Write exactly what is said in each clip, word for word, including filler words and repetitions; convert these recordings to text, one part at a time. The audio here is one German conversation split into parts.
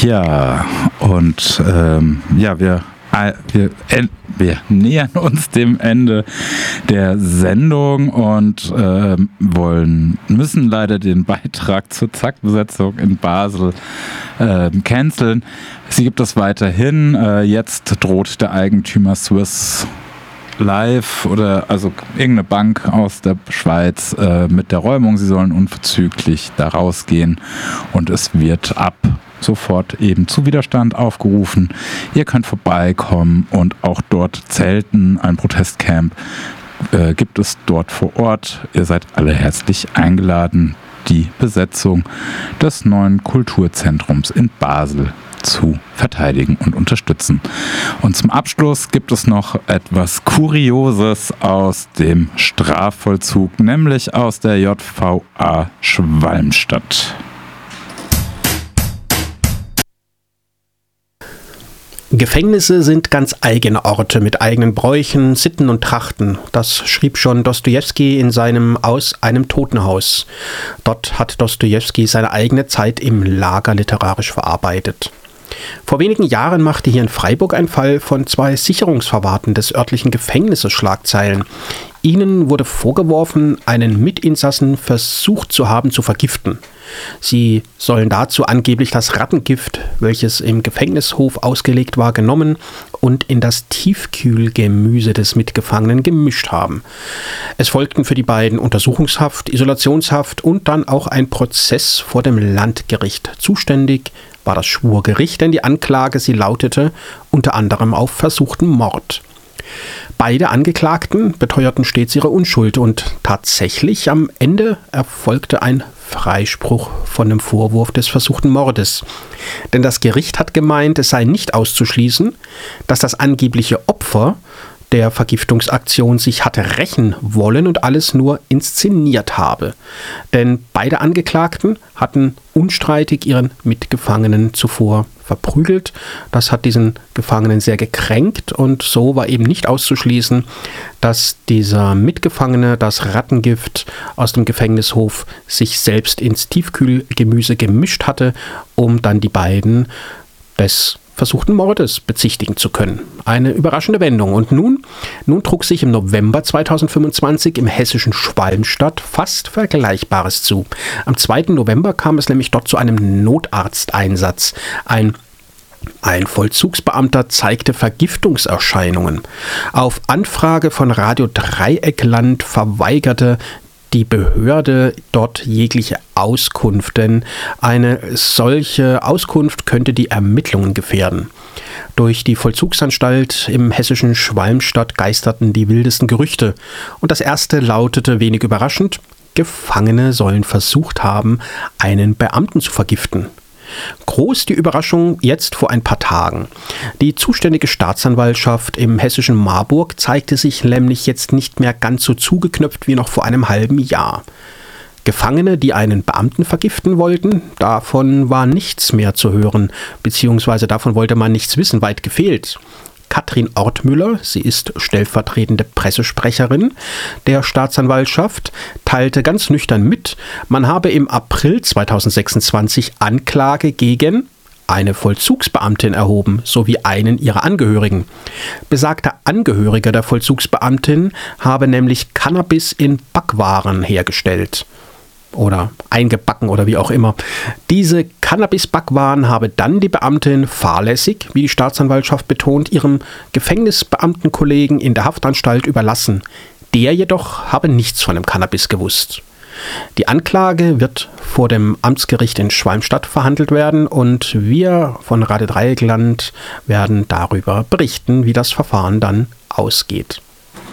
Ja, und ähm, ja, wir, äh, wir, äh, wir nähern uns dem Ende der Sendung und äh, wollen, müssen leider den Beitrag zur Zack-Besetzung in Basel äh, canceln. Sie gibt es weiterhin. Äh, jetzt droht der Eigentümer Swiss Life oder also irgendeine Bank aus der Schweiz äh, mit der Räumung. Sie sollen unverzüglich da rausgehen und es wird ab sofort eben zu Widerstand aufgerufen. Ihr könnt vorbeikommen und auch dort zelten. Ein Protestcamp äh, gibt es dort vor Ort. Ihr seid alle herzlich eingeladen, die Besetzung des neuen Kulturzentrums in Basel zu verteidigen und unterstützen. Und zum Abschluss gibt es noch etwas Kurioses aus dem Strafvollzug, nämlich aus der J V A Schwalmstadt. Gefängnisse sind ganz eigene Orte mit eigenen Bräuchen, Sitten und Trachten. Das schrieb schon Dostojewski in seinem Aus einem Totenhaus. Dort hat Dostojewski seine eigene Zeit im Lager literarisch verarbeitet. Vor wenigen Jahren machte hier in Freiburg ein Fall von zwei Sicherungsverwahrten des örtlichen Gefängnisses Schlagzeilen. Ihnen wurde vorgeworfen, einen Mitinsassen versucht zu haben zu vergiften. Sie sollen dazu angeblich das Rattengift, welches im Gefängnishof ausgelegt war, genommen und in das Tiefkühlgemüse des Mitgefangenen gemischt haben. Es folgten für die beiden Untersuchungshaft, Isolationshaft und dann auch ein Prozess vor dem Landgericht. Zuständig war das Schwurgericht, denn die Anklage, sie lautete unter anderem auf versuchten Mord. Beide Angeklagten beteuerten stets ihre Unschuld und tatsächlich am Ende erfolgte ein Freispruch von dem Vorwurf des versuchten Mordes. Denn das Gericht hat gemeint, es sei nicht auszuschließen, dass das angebliche Opfer der Vergiftungsaktion sich hatte rächen wollen und alles nur inszeniert habe. Denn beide Angeklagten hatten unstreitig ihren Mitgefangenen zuvor verprügelt. Das hat diesen Gefangenen sehr gekränkt und so war eben nicht auszuschließen, dass dieser Mitgefangene das Rattengift aus dem Gefängnishof sich selbst ins Tiefkühlgemüse gemischt hatte, um dann die beiden des versuchten Mordes bezichtigen zu können. Eine überraschende Wendung. Und nun, nun trug sich im November zweitausendfünfundzwanzig im hessischen Schwalmstadt fast Vergleichbares zu. Am zweiten November kam es nämlich dort zu einem Notarzteinsatz. Ein Ein Vollzugsbeamter zeigte Vergiftungserscheinungen. Auf Anfrage von Radio Dreieckland verweigerte die Behörde dort jegliche Auskunft, denn eine solche Auskunft könnte die Ermittlungen gefährden. Durch die Vollzugsanstalt im hessischen Schwalmstadt geisterten die wildesten Gerüchte. Und das erste lautete wenig überraschend: Gefangene sollen versucht haben, einen Beamten zu vergiften. Groß die Überraschung jetzt vor ein paar Tagen. Die zuständige Staatsanwaltschaft im hessischen Marburg zeigte sich nämlich jetzt nicht mehr ganz so zugeknöpft wie noch vor einem halben Jahr. Gefangene, die einen Beamten vergiften wollten, davon war nichts mehr zu hören, beziehungsweise davon wollte man nichts wissen, weit gefehlt. Katrin Ortmüller, sie ist stellvertretende Pressesprecherin der Staatsanwaltschaft, teilte ganz nüchtern mit, man habe im April zweitausendsechsundzwanzig Anklage gegen eine Vollzugsbeamtin erhoben, sowie einen ihrer Angehörigen. Besagter Angehöriger der Vollzugsbeamtin habe nämlich Cannabis in Backwaren hergestellt. Oder eingebacken oder wie auch immer. Diese Cannabis-Backwaren habe dann die Beamtin fahrlässig, wie die Staatsanwaltschaft betont, ihrem Gefängnisbeamtenkollegen in der Haftanstalt überlassen. Der jedoch habe nichts von dem Cannabis gewusst. Die Anklage wird vor dem Amtsgericht in Schwalmstadt verhandelt werden und wir von Radio Dreieckland werden darüber berichten, wie das Verfahren dann ausgeht.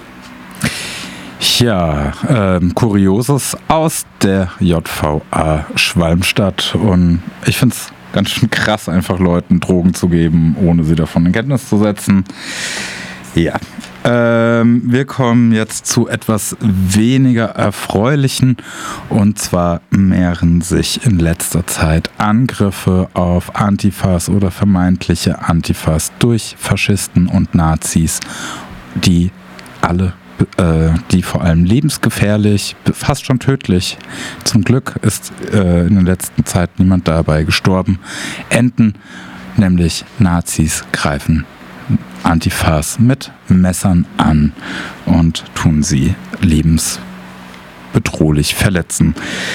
Ja, ähm, Kurioses aus der J V A Schwalmstadt und ich finde es ganz schön krass, einfach Leuten Drogen zu geben, ohne sie davon in Kenntnis zu setzen. Ja, ähm, wir kommen jetzt zu etwas weniger Erfreulichen und zwar mehren sich in letzter Zeit Angriffe auf Antifas oder vermeintliche Antifas durch Faschisten und Nazis, die alle äh, die vor allem lebensgefährlich, fast schon tödlich, zum Glück ist äh, in der letzten Zeit niemand dabei gestorben, enden, nämlich Nazis greifen Antifas mit Messern an und tun sie lebensbedrohlich verletzen.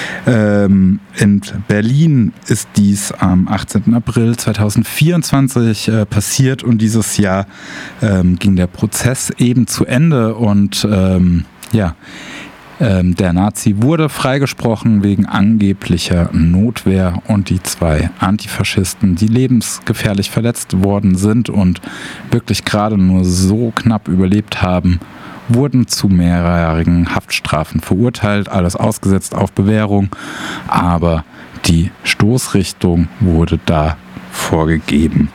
Ähm, in Berlin ist dies am achtzehnten April zweitausendvierundzwanzig äh, passiert und dieses Jahr ähm, ging der Prozess eben zu Ende und ähm, ja, ähm, der Nazi wurde freigesprochen wegen angeblicher Notwehr und die zwei Antifaschisten, die lebensgefährlich verletzt worden sind und wirklich gerade nur so knapp überlebt haben, wurden zu mehrjährigen Haftstrafen verurteilt, alles ausgesetzt auf Bewährung, aber die Stoßrichtung wurde da vorgegeben.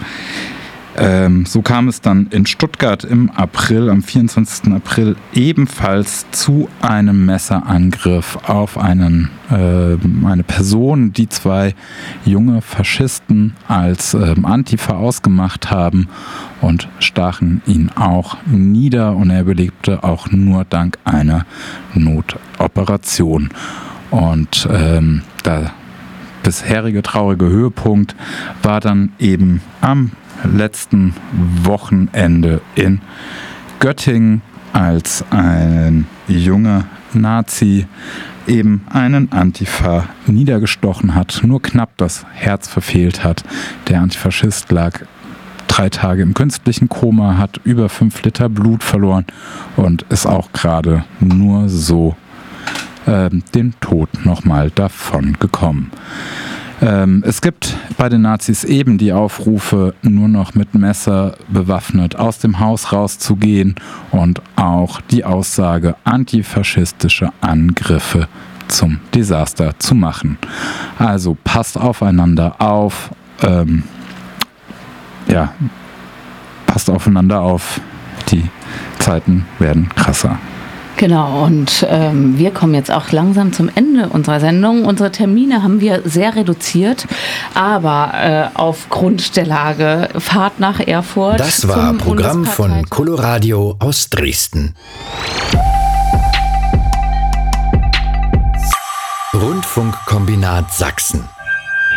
Ähm, so kam es dann in Stuttgart im April, am vierundzwanzigsten April, ebenfalls zu einem Messerangriff auf einen, äh, eine Person, die zwei junge Faschisten als äh, Antifa ausgemacht haben und stachen ihn auch nieder und er überlebte auch nur dank einer Notoperation. Und ähm, der bisherige traurige Höhepunkt war dann eben am letzten Wochenende in Göttingen, als ein junger Nazi eben einen Antifa niedergestochen hat, nur knapp das Herz verfehlt hat. Der Antifaschist lag drei Tage im künstlichen Koma, hat über fünf Liter Blut verloren und ist auch gerade nur so äh, den Tod nochmal davon gekommen. Ähm, es gibt bei den Nazis eben die Aufrufe, nur noch mit Messer bewaffnet aus dem Haus rauszugehen und auch die Aussage, antifaschistische Angriffe zum Desaster zu machen. Also passt aufeinander auf, ähm, ja, passt aufeinander auf, die Zeiten werden krasser. Genau, und ähm, wir kommen jetzt auch langsam zum Ende unserer Sendung. Unsere Termine haben wir sehr reduziert, aber äh, aufgrund der Lage, Fahrt nach Erfurt. Das war ein Programm von Coloradio aus Dresden. Rundfunkkombinat Sachsen.